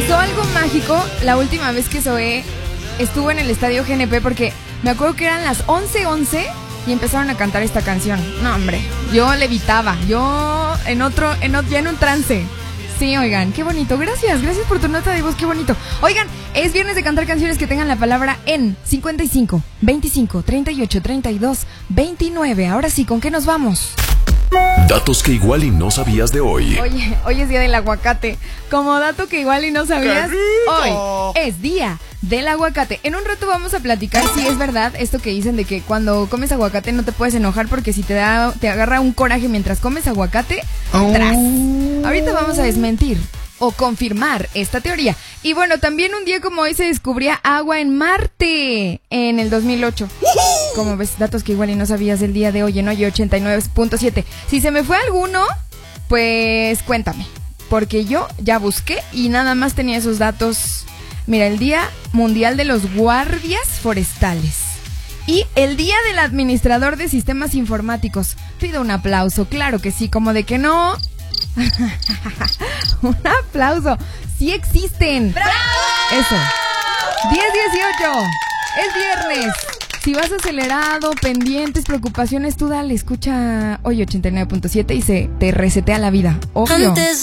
pasó algo mágico la última vez que Zoé estuvo en el estadio GNP, porque me acuerdo que eran las 11:11 y empezaron a cantar esta canción. No, hombre, yo levitaba, ya en un trance. Sí, oigan, qué bonito. Gracias por tu nota de voz, qué bonito. Oigan, es viernes de cantar canciones que tengan la palabra en 55, 25, 38, 32, 29. Ahora sí, ¿con qué nos vamos? Datos que igual y no sabías de hoy. Oye, hoy es día del aguacate. Como dato que igual y no sabías, hoy es día del aguacate. En un rato vamos a platicar si es verdad esto que dicen de que cuando comes aguacate no te puedes enojar, porque si te agarra un coraje mientras comes aguacate, tras. Ahorita vamos a desmentir o confirmar esta teoría. Y bueno, también un día como hoy se descubría agua en Marte en el 2008. Como ves, datos que igual y no sabías del día de hoy en Oye 89.7. Si se me fue alguno, pues cuéntame, porque yo ya busqué y nada más tenía esos datos. Mira, el Día Mundial de los Guardias Forestales y el Día del Administrador de Sistemas Informáticos. Pido un aplauso, claro que sí, como de que no. Un aplauso, sí existen. ¡Bravo! Eso. 10:18, es viernes. Si vas acelerado, pendientes, preocupaciones, tú dale, escucha hoy 89.7 y se te resetea la vida. Obvio.